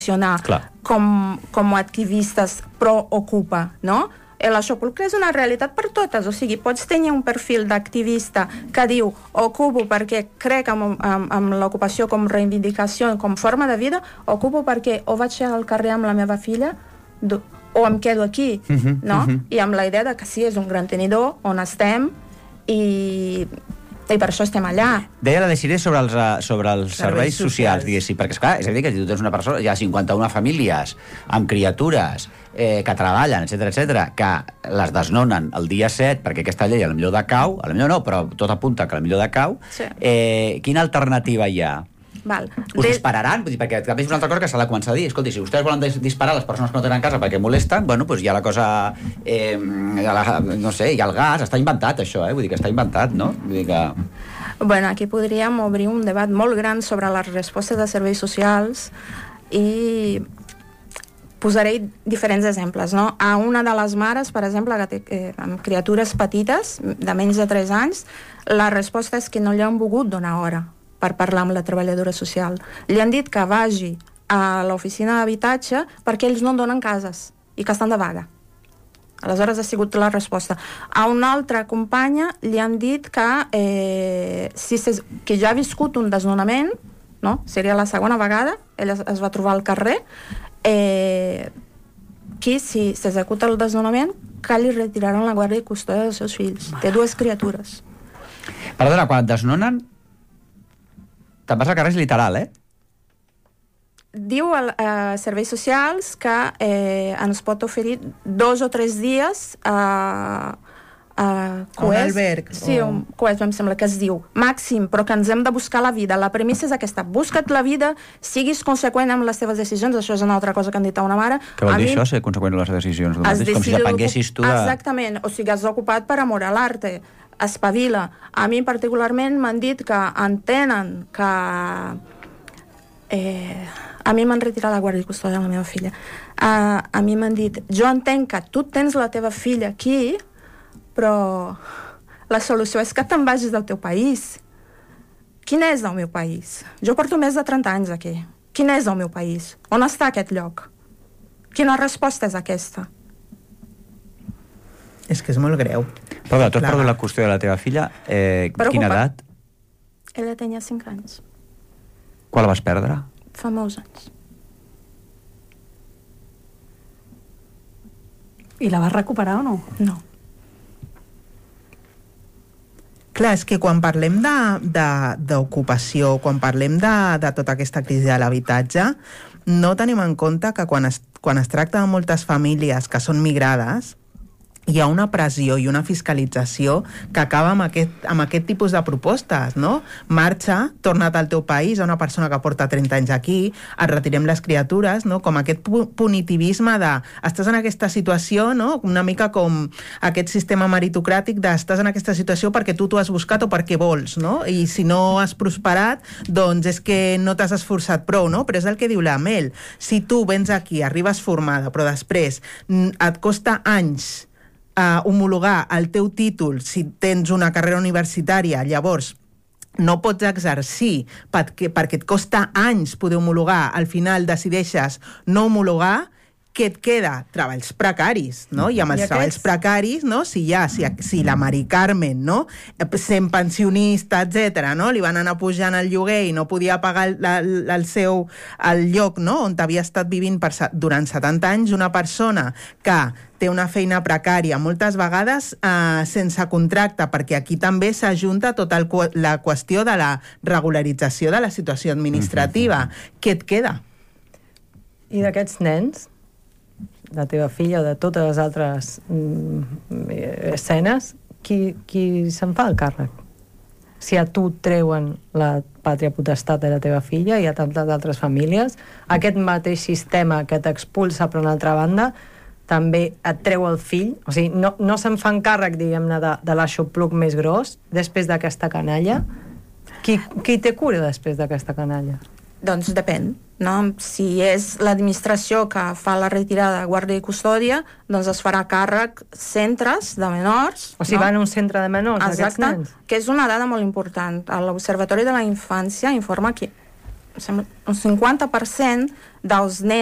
com activistes pro-Ocupa, no? L'aixopluc és una realitat per totes, o sigui, pots tenir un perfil d'activista que diu ocupo perquè crec en l'ocupació com reivindicació, com forma de vida, ocupo perquè o vaig al carrer amb la meva filla o em quedo aquí, no? I amb la idea de que sí, és un gran tenidor on estem i per això estem allà. Deia la Desiree sobre els serveis socials, diguéssim, perquè esclar, és a dir que tu tens una persona, hi ha 51 famílies amb criatures que treballen, etc, que les desnonen el dia 7 perquè aquesta llei a la millor decau, a la millor no, però tot apunta que a la millor decau. Quina alternativa hi ha? Us dispararan? Vull dir, perquè també és una altra cosa que s'ha de començar a dir. Escolti, si vostès volen disparar les persones que no tenen casa perquè molesten, bueno, doncs ja la cosa... no sé, ja el gas... Està inventat, això, vull dir que està inventat, no? Vull dir que... Bueno, aquí podríem obrir un debat molt gran sobre les respostes de serveis socials i posaré diferents exemples, no? A una de les mares, per exemple, que té amb criatures petites, de menys de 3 anys, la resposta és que no li han volgut donar hora per parlar amb la treballadora social. Li han dit que vagi a l'oficina d'habitatge perquè ells no en donen cases i que estan de vaga. Aleshores ha sigut la resposta. A una altra companya li han dit que ja ha viscut un desnonament, no? Seria la segona vegada, ella es va trobar al carrer, que si s'executa el desnonament que li retiraran la guàrdia i custòdia dels seus fills. Té 2 criatures. Perdona, quan et desnonen te'n vas al carrer, és literal, Diu a serveis socials que ens pot oferir 2 o 3 dies a un alberg. Sí, un Quest, em sembla que es diu màxim, però que ens hem de buscar la vida. La premissa és aquesta, busca't la vida, siguis conseqüent amb les teves decisions. Això és una altra cosa que han dit a una mare. Què vol dir això, ser conseqüent amb les decisions? Com si depenguessis tu de... Exactament, o sigui, has ocupat per amor a l'arte. Espavila. A mi particularment m'han dit que entenen que a mi m'han retirat la guàrdia i custòdia de la meva filla. A mi m'han dit, jo entenc que tu tens la teva filla aquí, però la solució és que te'n vagis del teu país. Quin és el meu país? Jo porto més de 30 anys aquí. Quin és el meu país? On està aquest lloc? Quina resposta és aquesta? És que és molt greu. Però tu has perdut la qüestió de la teva filla. Quina edat? Ella tenia 5 anys. Quan la vas perdre? Fa molts anys. I la vas recuperar o no? No. Clar, és que quan parlem d'ocupació, quan parlem de tota aquesta crisi de l'habitatge, no tenim en compte que quan es tracta de moltes famílies que són migrades, hi ha una pressió i una fiscalització que acaba amb aquest tipus de propostes, no? Marxa, torna't al teu país, a una persona que porta 30 anys aquí, et retirem les criatures, no? Com aquest punitivisme de estàs en aquesta situació, no? Una mica com aquest sistema meritocràtic de estàs en aquesta situació perquè tu t'ho has buscat o perquè vols, no? I si no has prosperat, doncs és que no t'has esforçat prou, no? Però és el que diu la Mel. Si tu vens aquí, arribes formada, però després et costa anys homologar el teu títol si tens una carrera universitària, llavors no pots exercir perquè et costa anys poder homologar, al final decideixes no homologar, què et queda? Treballs precaris, no? I amb els treballs precaris, no? Si la Mari Carmen, no? Sent pensionista, etc., no? Li van anar pujant el lloguer i no podia pagar el lloc, no? On havia estat vivint durant 70 anys, una persona que té una feina precària, moltes vegades sense contracte, perquè aquí també s'ajunta tota la qüestió de la regularització de la situació administrativa. Què et queda? I d'aquests nens, de teva filla o de totes les altres escenes, qui se'n fa el càrrec? Si a tu treuen la pàtria potestat de la teva filla i a tantes altres famílies, aquest mateix sistema que t'expulsa per una altra banda també et treu el fill, o sigui, no se'n fan càrrec, diguem-ne, de l'aixopluc més gros després d'aquesta canalla. Qui té cura després d'aquesta canalla? Doncs depèn, no? Si és l'administració que fa la retirada de guàrdia i custòdia, doncs es farà càrrec centres de menors. O sigui, van a un centre de menors, aquests nens? Que és una dada molt important. L'Observatori de la Infància informa que un 50% dels nens